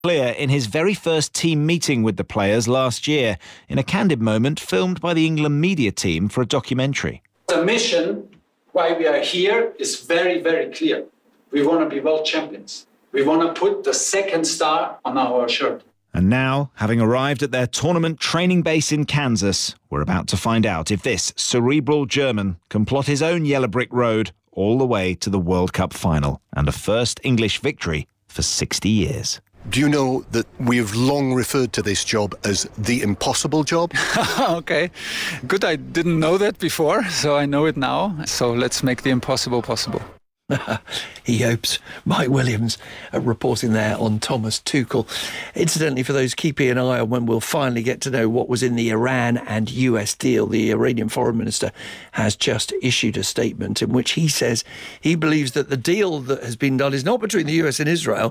Clear in his very first team meeting with the players last year, in a candid moment filmed by the England media team for a documentary. The mission why we are here is very, very clear. We want to be world champions. We want to put the second star on our shirt. And now, having arrived at their tournament training base in Kansas, we're about to find out if this cerebral German can plot his own yellow brick road all the way to the World Cup final and a first English victory for 60 years. Do you know that we've long referred to this job as the impossible job? Okay, good. I didn't know that before, so I know it now. So let's make the impossible possible. He hopes. Mike Williams reporting there on Thomas Tuchel. Incidentally, for those keeping an eye on when we'll finally get to know what was in the Iran and US deal, the Iranian foreign minister has just issued a statement in which he says he believes that the deal that has been done is not between the US and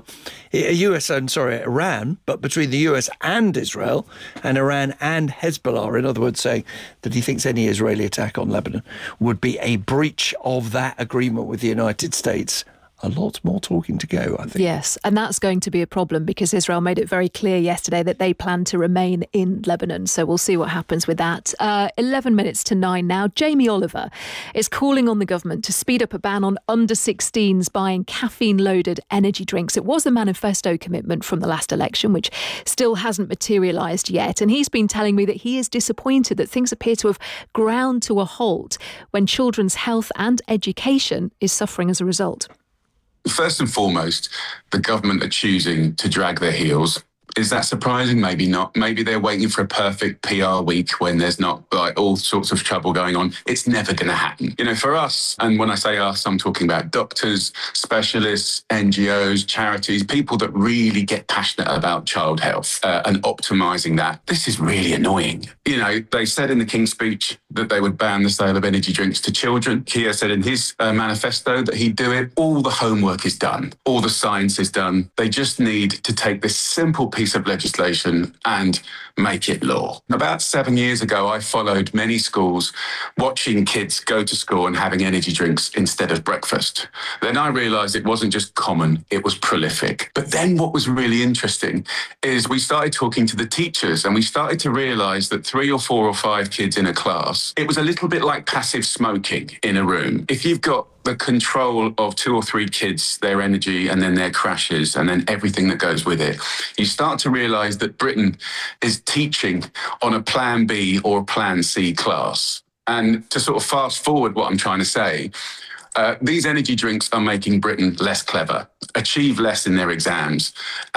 Iran, but between the US and Israel, and Iran and Hezbollah. In other words, saying that he thinks any Israeli attack on Lebanon would be a breach of that agreement with the United States. A lot more talking to go, I think. Yes, and that's going to be a problem because Israel made it very clear yesterday that they plan to remain in Lebanon. So we'll see what happens with that. 11 minutes to 9 now. Jamie Oliver is calling on the government to speed up a ban on under-16s buying caffeine-loaded energy drinks. It was a manifesto commitment from the last election, which still hasn't materialised yet. And he's been telling me that he is disappointed that things appear to have ground to a halt when children's health and education is suffering as a result. First and foremost, the government are choosing to drag their heels. Is that surprising? Maybe not. Maybe they're waiting for a perfect PR week when there's not all sorts of trouble going on. It's never going to happen. You know, for us, and when I say us, I'm talking about doctors, specialists, NGOs, charities, people that really get passionate about child health and optimising that. This is really annoying. You know, they said in the King's Speech that they would ban the sale of energy drinks to children. Keir said in his manifesto that he'd do it. All the homework is done. All the science is done. They just need to take this simple piece of legislation and make it law. About 7 years ago, I followed many schools watching kids go to school and having energy drinks instead of breakfast. Then I realised it wasn't just common, it was prolific. But then what was really interesting is we started talking to the teachers and we started to realise that 3 or 4 or 5 kids in a class, it was a little bit like passive smoking in a room. If you've got the control of 2 or 3 kids, their energy, and then their crashes, and then everything that goes with it, you start to realise that Britain is teaching on a Plan B or Plan C class. And to sort of fast forward what I'm trying to say, these energy drinks are making Britain less clever, achieve less in their exams,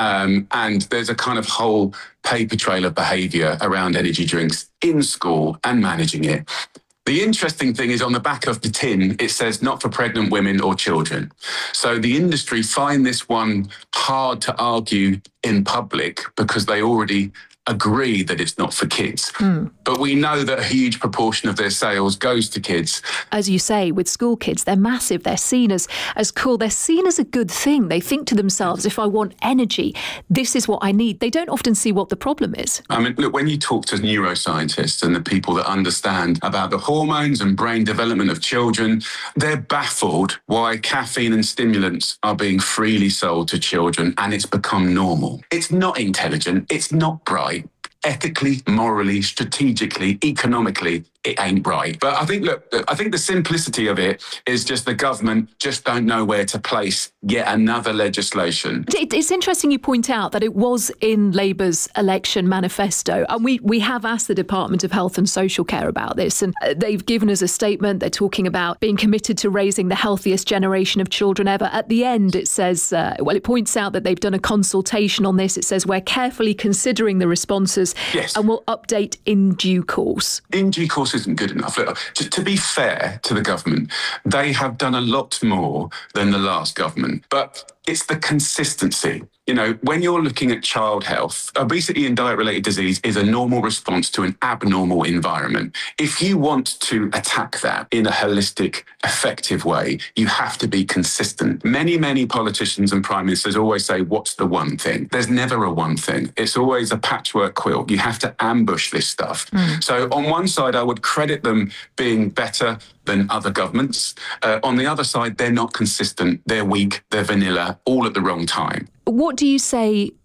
and there's a kind of whole paper trail of behaviour around energy drinks in school and managing it. The interesting thing is on the back of the tin, it says not for pregnant women or children. So the industry find this one hard to argue in public because they already agree that it's not for kids. But we know that a huge proportion of their sales goes to kids. As you say, with school kids, they're massive. They're seen as cool. They're seen as a good thing. They think to themselves, if I want energy, this is what I need. They don't often see what the problem is. I mean, look, when you talk to neuroscientists and the people that understand about the hormones and brain development of children, they're baffled why caffeine and stimulants are being freely sold to children and it's become normal. It's not intelligent. It's not bright. Ethically, morally, strategically, economically, it ain't right. But I think the simplicity of it is just the government just don't know where to place yet another legislation. It's interesting you point out that it was in Labour's election manifesto, and we have asked the Department of Health and Social Care about this, and they've given us a statement. They're talking about being committed to raising the healthiest generation of children ever. At the end, it says, it points out that they've done a consultation on this. It says, we're carefully considering the responses and will update in due course. In due course isn't good enough. Look, to be fair to the government, they have done a lot more than the last government. But it's the consistency. You know, when you're looking at child health, obesity and diet-related disease is a normal response to an abnormal environment. If you want to attack that in a holistic, effective way, you have to be consistent. Many, many politicians and prime ministers always say, what's the one thing? There's never a one thing. It's always a patchwork quilt. You have to ambush this stuff. So on one side, I would credit them being better than other governments. On the other side, they're not consistent. They're weak. They're vanilla, all at the wrong time. What do you say